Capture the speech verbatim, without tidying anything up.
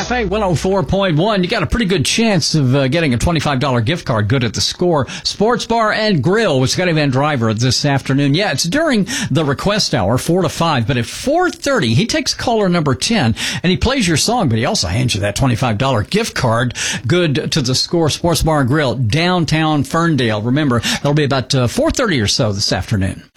Cafe one oh four point one. You got a pretty good chance of uh, getting a twenty-five dollars gift card good at the Score Sports Bar and Grill with Scotty Van Driver this afternoon. Yeah, it's during the request hour, four to five. But at four thirty, he takes caller number ten, and he plays your song, but he also hands you that twenty-five dollars gift card good to the Score Sports Bar and Grill, downtown Ferndale. Remember, that'll be about uh, four thirty or so this afternoon.